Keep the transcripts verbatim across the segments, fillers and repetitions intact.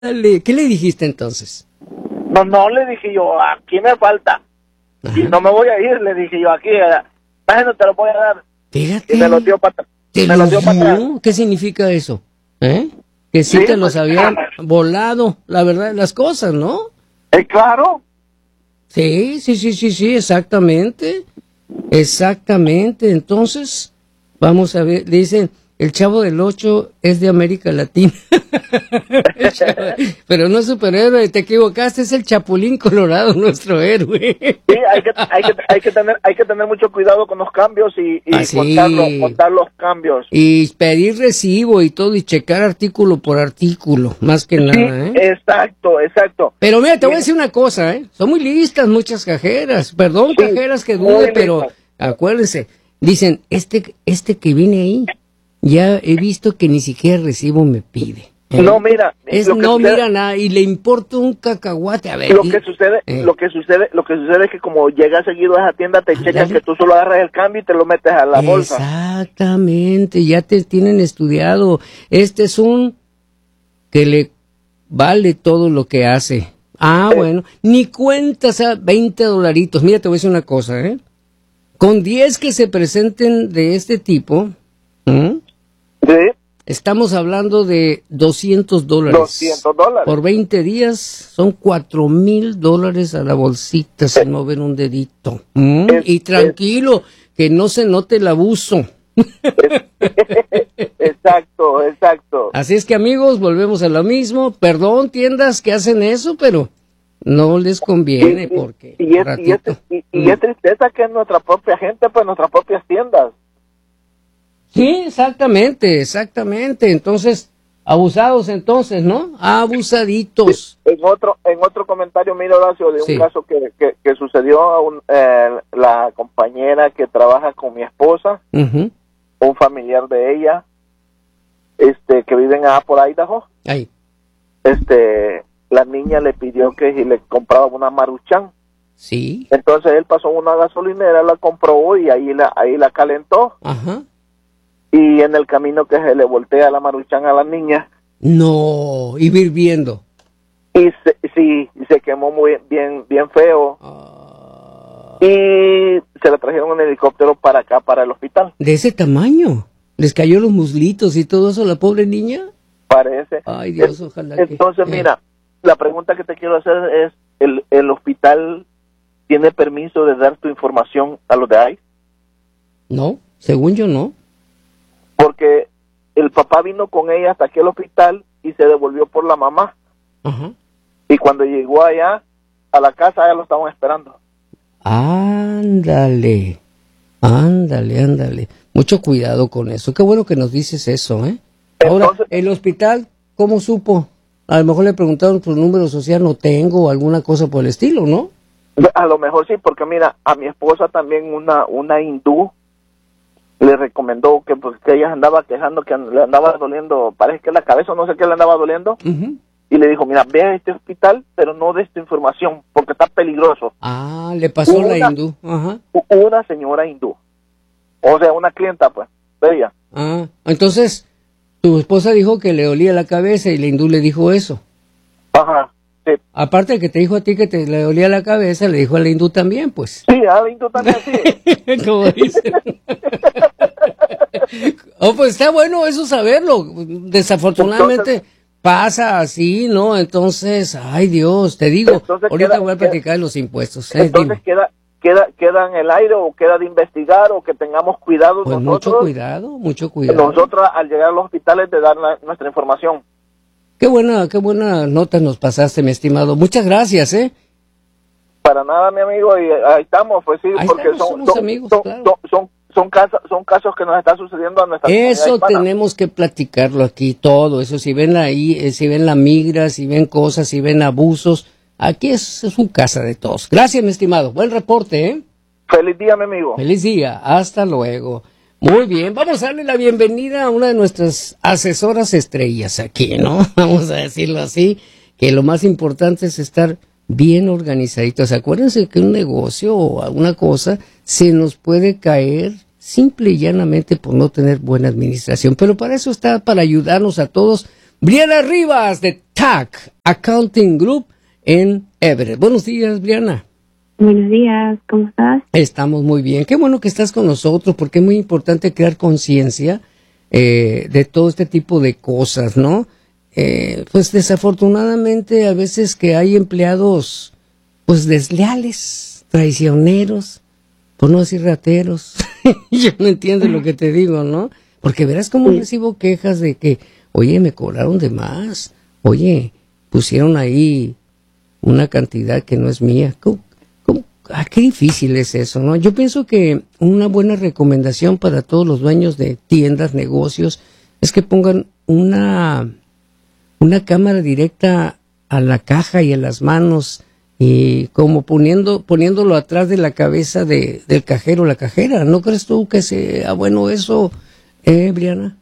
Dale, ¿qué le dijiste entonces? No, no, le dije yo, aquí me falta. Ajá. Y no me voy a ir, le dije yo, aquí, no te lo voy a dar. Fíjate. Y me lo dio para ¿Te me lo lo dio para atrás. ¿Qué significa eso? ¿Eh? Que sí, sí te los pues, habían volado, la verdad de las cosas, ¿no? Eh, claro. Sí, sí, sí, sí, sí, exactamente. Exactamente. Entonces, vamos a ver, dicen, el Chavo del Ocho es de América Latina. Pero no es superhéroe, te equivocaste, es el Chapulín Colorado, nuestro héroe. Sí, hay que, hay que, hay que tener, hay que tener mucho cuidado con los cambios y, y contar, los, contar los cambios. Y pedir recibo y todo, y checar artículo por artículo, más que sí, nada, ¿eh? Exacto, exacto. Pero mira, te voy a decir una cosa, ¿eh? Son muy listas muchas cajeras, perdón, sí, cajeras que dude, pero acuérdense, dicen, este, este que viene ahí, ya he visto que ni siquiera recibo me pide. ¿Eh? No, mira, es, lo que no sucede, mira nada y le importa un cacahuate. A ver, lo y, que sucede, eh. lo que sucede, lo que sucede es que como llegas seguido a esa tienda te checan que tú solo agarras el cambio y te lo metes a la bolsa. Exactamente, ya te tienen estudiado. Este es un que le vale todo lo que hace. Ah, eh. bueno, ni cuenta, o sea, veinte dolaritos. Mira, te voy a decir una cosa, ¿eh? Con diez que se presenten de este tipo, ¿eh? Sí. Estamos hablando de doscientos dólares. doscientos dólares. Por veinte días son cuatro mil dólares a la bolsita sin eh. mover un dedito. ¿Mm? Es, y tranquilo, es, que no se note el abuso. Exacto, exacto. Así es que, amigos, volvemos a lo mismo. Perdón, tiendas que hacen eso, pero no les conviene. Y, porque y, es, y, es, y, y es tristeza que es nuestra propia gente, pues nuestras propias tiendas. Sí, exactamente, exactamente. Entonces, abusados entonces, ¿no? Abusaditos. Sí, en otro en otro comentario, mira, Horacio, de un sí. caso que, que, que sucedió a un, eh, la compañera que trabaja con mi esposa, uh-huh. un familiar de ella, este que vive en Apple, Idaho. Ahí. Este, la niña le pidió que si le compraba una Maruchan. Sí. Entonces él pasó a una gasolinera, la compró y ahí la ahí la calentó. Ajá. Uh-huh. Y en el camino que se le voltea la Maruchan a la niña. No, y hirviendo. Y se, sí, se quemó muy bien, bien feo. Uh... Y se la trajeron en helicóptero para acá, para el hospital. ¿De ese tamaño? ¿Les cayó los muslitos y todo eso a la pobre niña? Parece. Ay, Dios, es, ojalá que... Entonces, eh. mira, la pregunta que te quiero hacer es, ¿el, el hospital tiene permiso de dar tu información a los de I C E? No, según yo no. Porque el papá vino con ella hasta aquí al hospital y se devolvió por la mamá. Uh-huh. Y cuando llegó allá a la casa, ya lo estaban esperando. Ándale, ándale, ándale. Mucho cuidado con eso. Qué bueno que nos dices eso, ¿eh? Ahora, entonces, el hospital, ¿cómo supo? A lo mejor le preguntaron por número social, no tengo, o alguna cosa por el estilo, ¿no? A lo mejor sí, porque mira, a mi esposa también una, una hindú le recomendó que porque ella andaba quejando que le andaba doliendo, parece que la cabeza o no sé qué le andaba doliendo, uh-huh. y le dijo, mira, ve a este hospital, pero no des esta información, porque está peligroso. Ah, le pasó una, la hindú. Uh-huh. Una señora hindú, o sea, una clienta, pues, de ella. Ah, entonces, tu esposa dijo que le dolía la cabeza y la hindú le dijo eso. Ajá. Sí. Aparte de que te dijo a ti que te le dolía la cabeza, le dijo a la hindú también, pues. Sí, a la hindú también, sí. Como dicen. Oh, pues está bueno eso saberlo. Desafortunadamente entonces, pasa así, ¿no? Entonces, ay Dios, te digo, ahorita queda, voy a platicar queda, de los impuestos. ¿eh? Entonces Dime. queda queda queda en el aire o queda de investigar o que tengamos cuidado pues nosotros. Mucho cuidado, mucho cuidado. Nosotros al llegar a los hospitales de dar la, nuestra información. Qué buena, qué buena nota nos pasaste, mi estimado. Muchas gracias, ¿eh? Para nada, mi amigo, y ahí estamos, pues sí, ahí porque estamos, son, somos son, amigos, son, claro. son, son, son, casos, son casos que nos están sucediendo a nuestra comunidad Eso hispana. tenemos que platicarlo aquí, todo eso. Si ven ahí, eh, si ven la migra, si ven cosas, si ven abusos, aquí es, es un casa de todos. Gracias, mi estimado. Buen reporte, ¿eh? Feliz día, mi amigo. Feliz día. Hasta luego. Muy bien, vamos a darle la bienvenida a una de nuestras asesoras estrellas aquí, ¿no? Vamos a decirlo así, que lo más importante es estar bien organizaditos. Acuérdense que un negocio o alguna cosa se nos puede caer simple y llanamente por no tener buena administración, pero para eso está, para ayudarnos a todos, Briana Rivas de T A C Accounting Group en Everett. Buenos días, Brianna. Buenos días, ¿cómo estás? Estamos muy bien. Qué bueno que estás con nosotros, porque es muy importante crear conciencia eh, de todo este tipo de cosas, ¿no? Eh, pues desafortunadamente a veces que hay empleados pues desleales, traicioneros, por no decir rateros. Yo no entiendo lo que te digo, ¿no? Porque verás cómo sí. recibo quejas de que, oye, me cobraron de más, oye, pusieron ahí una cantidad que no es mía. ¿Cómo, cómo? Ah, qué difícil es eso, ¿no? Yo pienso que una buena recomendación para todos los dueños de tiendas, negocios, es que pongan una, una cámara directa a la caja y a las manos, y como poniendo poniéndolo atrás de la cabeza de, del cajero o la cajera. ¿No crees tú que sea bueno eso, eh, Brianna?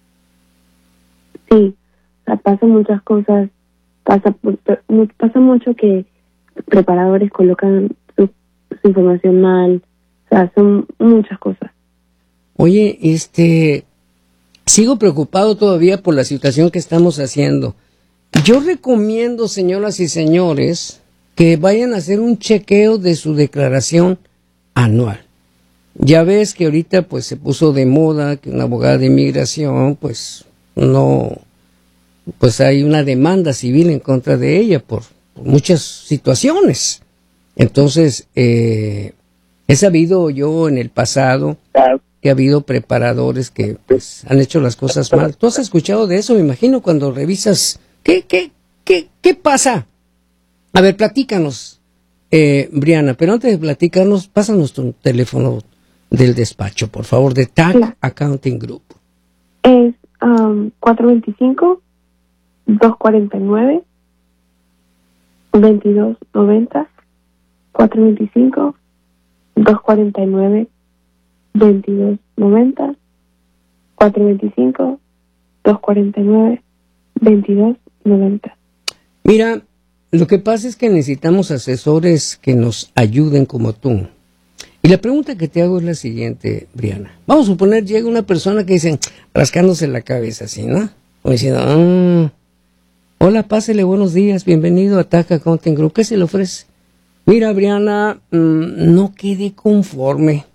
Sí, o sea, pasan muchas cosas. Pasa, pasa mucho que preparadores colocan su, su información mal. O sea, son muchas cosas. Oye, este, sigo preocupado todavía por la situación que estamos haciendo. Yo recomiendo, señoras y señores, que vayan a hacer un chequeo de su declaración anual. Ya ves que ahorita pues se puso de moda que una abogada de inmigración pues no, pues hay una demanda civil en contra de ella por, por muchas situaciones. Entonces, eh, he sabido yo en el pasado que ha habido preparadores que pues han hecho las cosas mal. ¿Tú has escuchado de eso? Me imagino cuando revisas, ¿qué, qué, qué, qué pasa? A ver, platícanos, eh, Brianna, pero antes de platicarnos, pásanos tu teléfono del despacho, por favor, de T A C Claro. Accounting Group. Es um, cuatro dos cinco, dos cuatro nueve, dos dos nueve cero, cuatro dos cinco, dos cuatro nueve, dos dos nueve cero, cuatro dos cinco, dos cuatro nueve, dos dos nueve cero. Mira, lo que pasa es que necesitamos asesores que nos ayuden como tú. Y la pregunta que te hago es la siguiente, Brianna. Vamos a suponer, llega una persona que dice, rascándose la cabeza así, ¿no? Como diciendo, ah, hola, pásele, buenos días, bienvenido a T A C Accounting Group. ¿Qué se le ofrece? Mira, Brianna, mmm, no quedé conforme.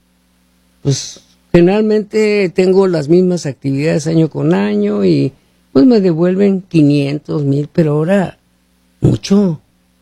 Pues generalmente tengo las mismas actividades año con año y pues me devuelven quinientos, mil, pero ahora mucho.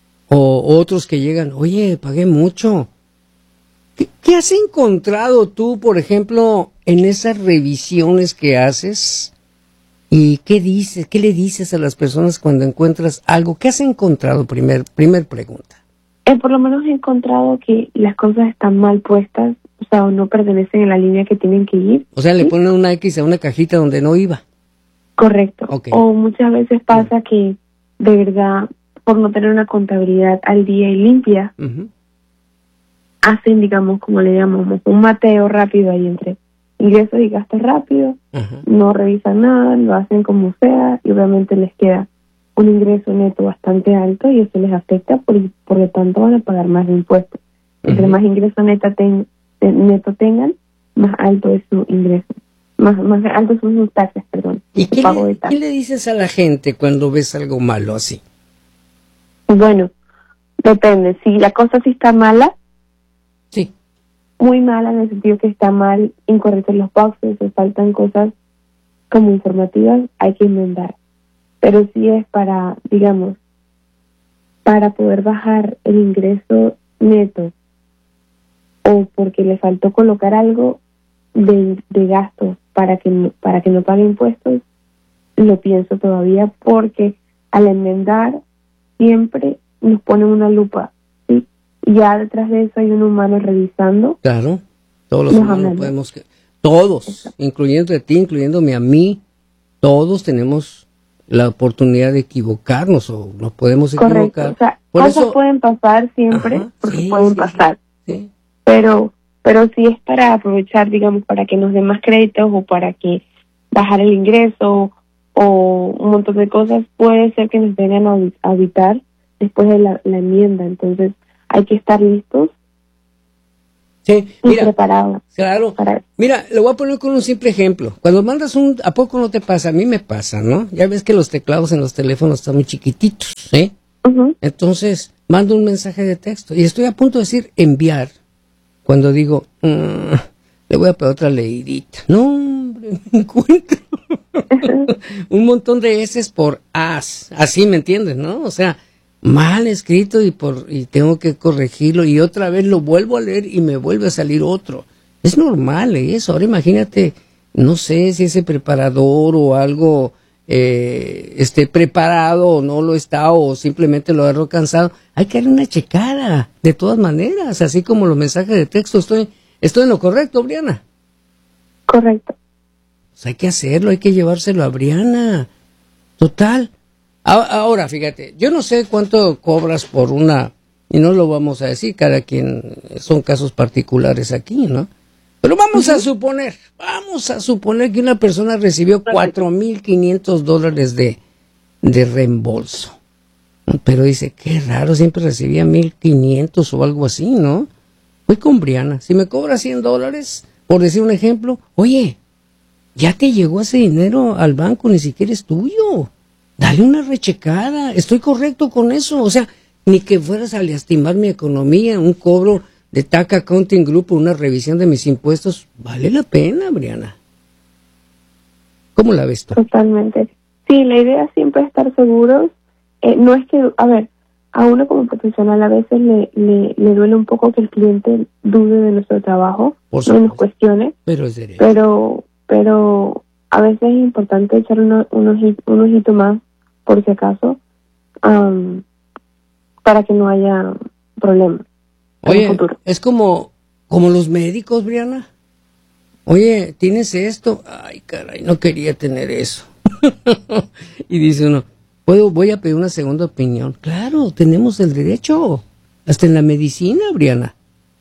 O otros que llegan, oye, pagué mucho. ¿Qué, ¿Qué has encontrado tú, por ejemplo, en esas revisiones que haces? ¿Y qué dices? ¿Qué le dices a las personas cuando encuentras algo? ¿Qué has encontrado? Primer, primer pregunta. Eh, por lo menos he encontrado que las cosas están mal puestas, o sea, o no pertenecen a la línea que tienen que ir. O sea, ¿sí? le ponen una X a una cajita donde no iba. Correcto. Okay. O muchas veces pasa que, de verdad, por no tener una contabilidad al día y limpia, Uh-huh. hacen, digamos, como le llamamos, un mateo rápido ahí entre ingresos y gastos rápidos, Uh-huh. no revisan nada, lo hacen como sea y obviamente les queda un ingreso neto bastante alto y eso les afecta, por, por lo tanto van a pagar más de impuestos. Entre Uh-huh. más ingreso neta ten, neto tengan, más alto es su ingreso, más, más altos son sus taxes, perdón. ¿Y qué pago le, de taxes. qué le dices a la gente cuando ves algo malo así? Bueno, depende, si la cosa sí está mala, Sí. muy mala en el sentido que está mal, incorrectos los boxes, o faltan cosas como informativas, hay que enmendar. Pero si es para, digamos, para poder bajar el ingreso neto o porque le faltó colocar algo de, de gastos para que no, para que no pague impuestos, lo pienso todavía porque al enmendar siempre nos ponen una lupa, ¿sí? Y ya detrás de eso hay un humano revisando. Claro, todos los Los humanos amamos. podemos, que- todos, Exacto. incluyendo a ti, incluyéndome a mí, todos tenemos la oportunidad de equivocarnos o nos podemos Correcto, equivocar. o sea, Por cosas eso, pueden pasar siempre, Ajá, porque sí, pueden sí, pasar, sí. pero pero si es para aprovechar, digamos, para que nos den más créditos o para que bajar el ingreso o un montón de cosas, puede ser que nos vengan a audi- a auditar después de la, la enmienda. Entonces hay que estar listos Sí, mira, preparado. Claro. Para... Mira, le voy a poner con un simple ejemplo. Cuando mandas un, ¿a poco no te pasa? A mí me pasa, ¿no? Ya ves que los teclados en los teléfonos están muy chiquititos, ¿eh? Uh-huh. Entonces, mando un mensaje de texto y estoy a punto de decir enviar. Cuando digo, mmm, le voy a pegar otra leidita. No, hombre, me encuentro un montón de eses por as. Así, ¿me entiendes, no? O sea, mal escrito y por y tengo que corregirlo y otra vez lo vuelvo a leer y me vuelve a salir otro. Es normal eso. Ahora imagínate, no sé si ese preparador o algo eh, esté preparado o no lo está o simplemente lo agarró cansado. Hay que darle una checada de todas maneras, así como los mensajes de texto. Estoy, estoy en lo correcto, Briana. Correcto. Pues hay que hacerlo, hay que llevárselo a Briana. Total. Ahora, fíjate, yo no sé cuánto cobras por una, y no lo vamos a decir, cada quien, son casos particulares aquí, ¿no? Pero vamos uh-huh. a suponer, vamos a suponer que una persona recibió cuatro mil quinientos dólares de, de reembolso. Pero dice, qué raro, siempre recibía mil quinientos o algo así, ¿no? Voy con Briana, si me cobra cien dólares, por decir un ejemplo, oye, ya te llegó ese dinero al banco, ni siquiera es tuyo. Dale una rechecada, estoy correcto con eso, o sea, ni que fueras a lastimar mi economía, un cobro de T A C Accounting Group, una revisión de mis impuestos, vale la pena, Briana. ¿Cómo la ves tú? Totalmente. Sí, la idea siempre es estar seguros, eh, no es que, a ver, a uno como profesional a veces le, le, le duele un poco que el cliente dude de nuestro trabajo, Por no nos cuestione, pero es derecho. Pero, pero a veces es importante echar uno, un, ojito, un ojito más, por si acaso, um, para que no haya problemas. Oye, es como, como los médicos, Briana. Oye, ¿tienes esto? Ay, caray, no quería tener eso. Y dice uno, ¿puedo, voy a pedir una segunda opinión? Claro, tenemos el derecho, hasta en la medicina, Briana.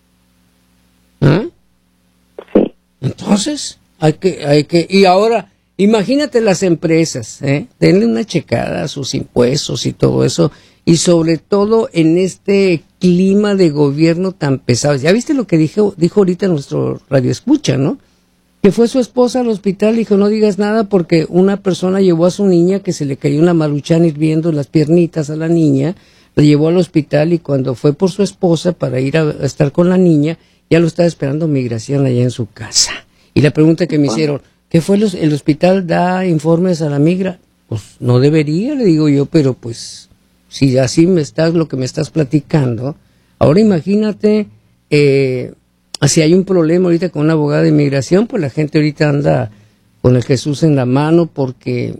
¿Ah? Sí. Entonces, hay que, hay que, y ahora, imagínate las empresas, ¿eh? Denle una checada a sus impuestos y todo eso, y sobre todo en este clima de gobierno tan pesado. Ya viste lo que dijo, dijo ahorita nuestro radio escucha, ¿no? Que fue su esposa al hospital y dijo, no digas nada porque una persona llevó a su niña que se le cayó una maruchan hirviendo en las piernitas a la niña, la llevó al hospital y cuando fue por su esposa para ir a, a estar con la niña, ya lo estaba esperando migración allá en su casa. Y la pregunta que me hicieron, ¿qué fue los, el hospital da informes a la migra? Pues no debería, le digo yo, pero pues si así me estás lo que me estás platicando, ahora imagínate eh, si hay un problema ahorita con una abogada de inmigración, pues la gente ahorita anda con el Jesús en la mano porque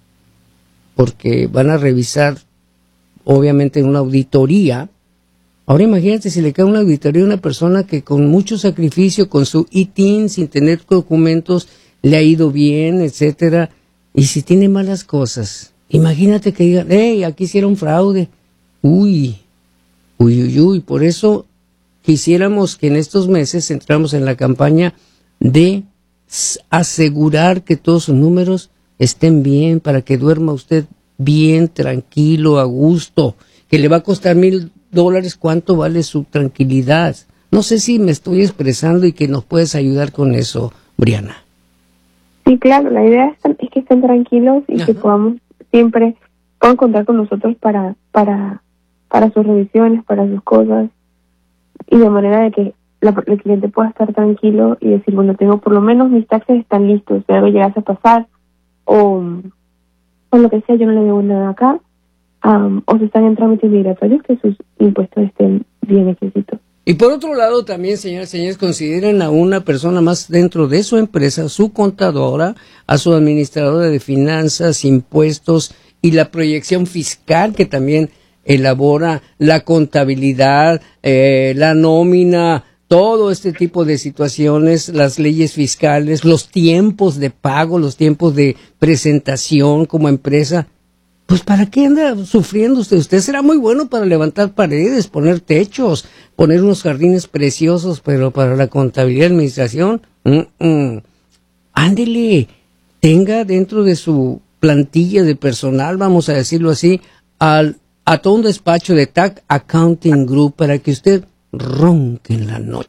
porque van a revisar obviamente una auditoría. Ahora imagínate si le cae una auditoría a una persona que con mucho sacrificio, con su I T I N, sin tener documentos, le ha ido bien, etcétera, y si tiene malas cosas, imagínate que digan, hey, aquí hicieron fraude, uy, uy, uy, uy, por eso quisiéramos que en estos meses entramos en la campaña de asegurar que todos sus números estén bien, para que duerma usted bien, tranquilo, a gusto, que le va a costar mil dólares, ¿cuánto vale su tranquilidad? No sé si me estoy expresando y que nos puedes ayudar con eso, Briana. Sí, claro, la idea es, es que estén tranquilos y Ajá. que podamos siempre, puedan contar con nosotros para, para, para sus revisiones, para sus cosas, y de manera de que la, el cliente pueda estar tranquilo y decir, bueno, tengo por lo menos mis taxes están listos, si algo llegase a pasar, o, o lo que sea, yo no le debo nada acá, um, o si están en trámites migratorios, que sus impuestos estén bien escritos. Y por otro lado también, señores, señores, consideren a una persona más dentro de su empresa, su contadora, a su administradora de finanzas, impuestos y la proyección fiscal que también elabora, la contabilidad, eh, la nómina, todo este tipo de situaciones, las leyes fiscales, los tiempos de pago, los tiempos de presentación como empresa. Pues ¿para qué anda sufriendo usted? Usted será muy bueno para levantar paredes, poner techos, poner unos jardines preciosos, pero para la contabilidad y administración, mm-mm. ándele, tenga dentro de su plantilla de personal, vamos a decirlo así, al, a todo un despacho de T A C Accounting Group para que usted ronque en la noche.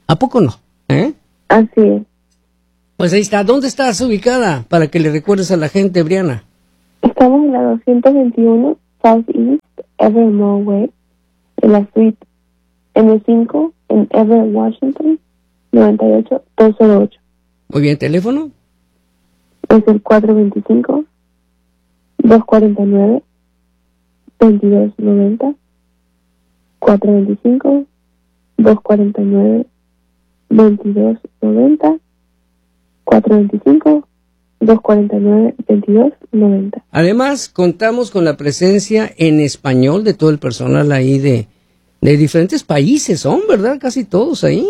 ¿A poco no? ¿Eh? Así es. Pues ahí está. ¿Dónde estás ubicada? Para que le recuerdes a la gente, Brianna. Estamos en la doscientos veintiuno Southeast Evermore Way, en la suite eme cinco, en Everett, Washington, noventa y ocho dos cero ocho. Muy bien, ¿teléfono? Es el cuatro veinticinco, dos cuarenta y nueve, veintidós noventa. cuatro veinticinco, dos cuarenta y nueve, veintidós noventa. cuatro veinticinco, dos cuarenta y nueve, veintidós noventa. Además, contamos con la presencia en español de todo el personal ahí de, de diferentes países, son, ¿verdad? Casi todos ahí.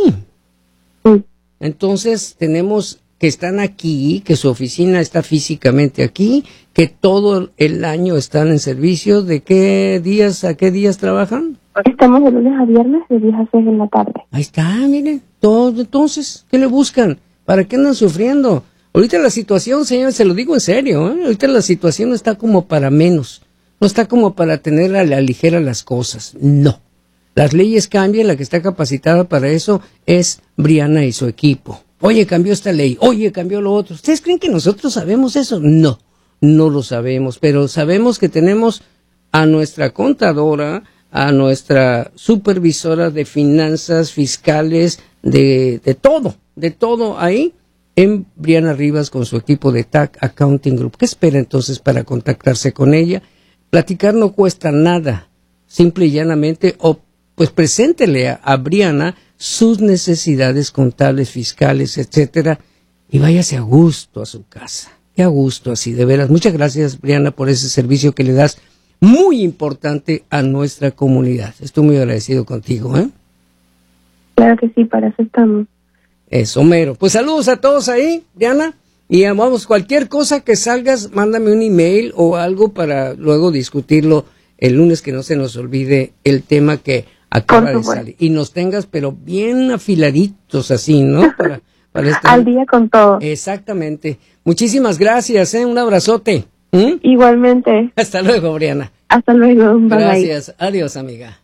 Sí. Entonces, tenemos que están aquí, que su oficina está físicamente aquí, que todo el año están en servicio. ¿De qué días a qué días trabajan? Estamos de lunes a viernes, de diez a seis en la tarde. Ahí está, miren, todo. Entonces, ¿qué le buscan? ¿Para qué andan sufriendo? Ahorita la situación, señores, se lo digo en serio, ¿eh? Ahorita la situación no está como para menos, no está como para tener a la ligera las cosas, no. Las leyes cambian, la que está capacitada para eso es Brianna y su equipo. Oye, cambió esta ley, oye, cambió lo otro. ¿Ustedes creen que nosotros sabemos eso? No, no lo sabemos, pero sabemos que tenemos a nuestra contadora, a nuestra supervisora de finanzas fiscales, de, de todo, de todo ahí, en Brianna Rivas con su equipo de T A C Accounting Group. ¿Qué espera entonces para contactarse con ella? Platicar no cuesta nada, simple y llanamente, o pues preséntele a, a Brianna sus necesidades contables, fiscales, etcétera, y váyase a gusto a su casa. Qué a gusto así, de veras. Muchas gracias, Brianna, por ese servicio que le das, muy importante a nuestra comunidad. Estoy muy agradecido contigo, ¿eh? Claro que sí, para eso estamos. Eso, mero. Pues saludos a todos ahí, Brianna, y vamos, cualquier cosa que salgas, mándame un email o algo para luego discutirlo el lunes, que no se nos olvide el tema que acaba de salir. Y nos tengas, pero bien afiladitos así, ¿no? Para, para estar... Al día con todo. Exactamente. Muchísimas gracias, ¿eh? Un abrazote. ¿Mm? Igualmente. Hasta luego, Brianna. Hasta luego. Bye. Gracias. Adiós, amiga.